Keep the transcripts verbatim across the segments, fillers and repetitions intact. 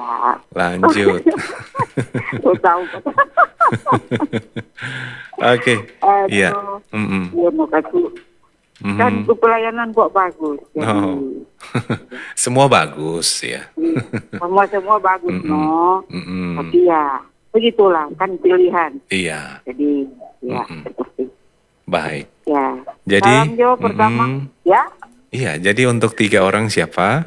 Ya. Lanjut. Lu tahu. Oke. Iya. Aduh. Mm-mm. Ya mau kasih. Kan Mhm. itu pelayanan kok bagus. Jadi, Oh. Semua bagus ya. semua semua bagus, Mm-mm. no. Mm-mm. Tapi ya begitulah kan pilihan. Iya. Jadi ya Mm-mm. seperti Baik. ya. Jadi, Salam Jo pertama. mm-mm. Ya. Iya. Jadi untuk tiga orang siapa?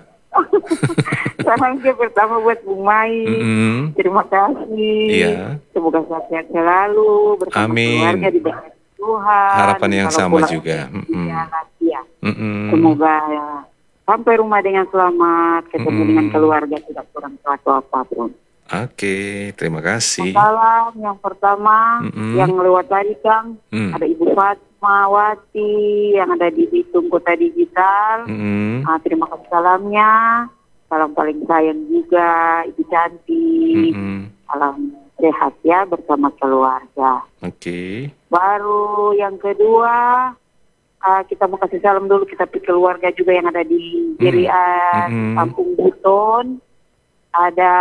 Salam Jo pertama buat Bu Mai. Mm-mm. Terima kasih. Iya. Semoga sehat selalu bersama keluarga Amin. di bawah Tuhan. Harapan yang Kalau sama pulang juga. Mm-mm. ya, ya. Mm-mm. Semoga ya, sampai rumah dengan selamat, ketemu Mm-mm. dengan keluarga, tidak kurang suatu apapun. Oke, terima kasih. Salam yang pertama Mm-mm. yang lewat tadi Kang, Mm. ada Ibu Fatmawati yang ada di Bitung Kota Digital. Mm-mm. Ah, terima kasih salamnya. Salam paling sayang juga Ibu Cantik. Mm-mm. Salam sehat ya bersama keluarga. Oke. Baru yang kedua, uh, kita mau kasih salam dulu kita ke keluarga juga yang ada di Jerian, Mm-mm. Kampung Buton. Ada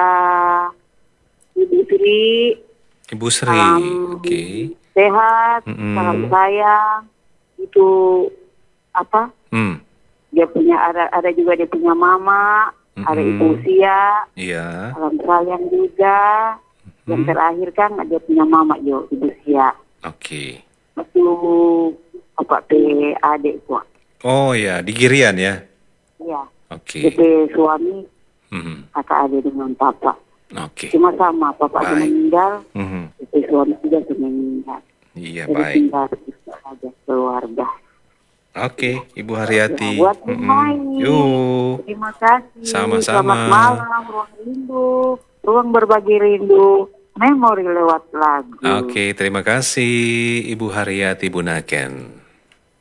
Ibu Sri, Ibu Sri. salam Oke. sehat, Mm-mm. salam sayang. Itu apa? Hmm. Dia punya ada ada juga dia punya mama, ada Mm-mm. Ibu Sia, Iya. salam sayang juga. Yang Hmm. terakhir kan dia punya mama yo Ibu Sia. Oke. Itu apa P adik gua. Oh ya, di Girian ya. Iya. Oke. D P suami Mhm. kakak adik dengan papa. Oke. Cuma sama papa sudah Baik. meninggal, Mhm. D P suami juga sudah meninggal. Iya, Jadi baik. tinggal itu saja keluarga. Oke, Ibu Ya, Haryati. buat Bu Mhm. Mai, Yuk. terima kasih. Sama-sama. Selamat malam, ruang rindu, ruang berbagi rindu, memori lewat lagu. Oke, terima kasih Ibu Haryati Bunaken.